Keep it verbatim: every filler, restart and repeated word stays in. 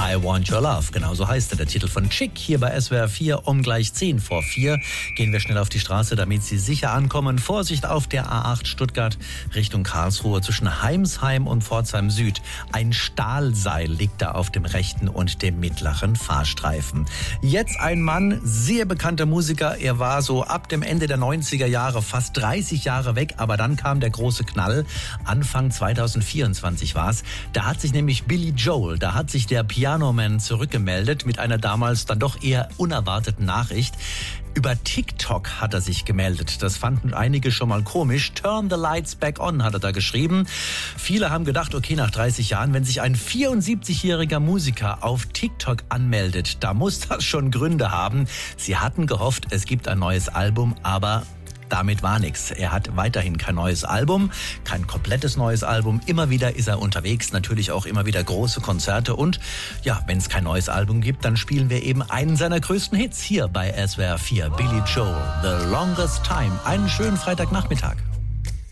I Want Your Love. Genauso heißt er, der Titel von Chick hier bei S W R vier um gleich zehn vor vier. Gehen wir schnell auf die Straße, damit Sie sicher ankommen. Vorsicht auf der A acht Stuttgart Richtung Karlsruhe zwischen Heimsheim und Pforzheim Süd. Ein Stahlseil liegt da auf dem rechten und dem mittleren Fahrstreifen. Jetzt ein Mann, sehr bekannter Musiker. Er war so ab dem Ende der neunziger Jahre fast dreißig Jahre weg, aber dann kam der große Knall. Anfang zwanzig vierundzwanzig war es. Da hat sich nämlich Billy Joel, da hat sich der Pianoman zurückgemeldet mit einer damals dann doch eher unerwarteten Nachricht. Über TikTok hat er sich gemeldet. Das fanden einige schon mal komisch. Turn the lights back on, hat er da geschrieben. Viele haben gedacht, okay, nach dreißig Jahren, wenn sich ein vierundsiebzigjähriger Musiker auf TikTok anmeldet, da muss das schon Gründe haben. Sie hatten gehofft, es gibt ein neues Album, aber damit war nichts. Er hat weiterhin kein neues Album, kein komplettes neues Album. Immer wieder ist er unterwegs, natürlich auch immer wieder große Konzerte. Und ja, wenn es kein neues Album gibt, dann spielen wir eben einen seiner größten Hits hier bei S W R vier. Billy Joel, The Longest Time. Einen schönen Freitagnachmittag.